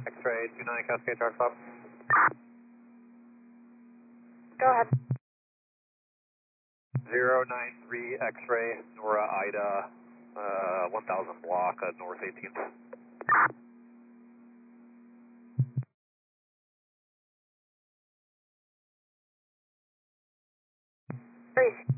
X-ray 29 Cascade Charge Club. Go ahead. 093 X-ray, Nora Ida, 1000 block, north 18th. Great.